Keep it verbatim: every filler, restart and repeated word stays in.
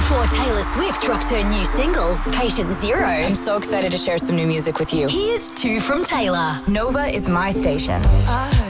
before Taylor Swift drops her new single, Patient Zero. I'm so excited to share some new music with you. Here's two from Taylor. Nova is my station.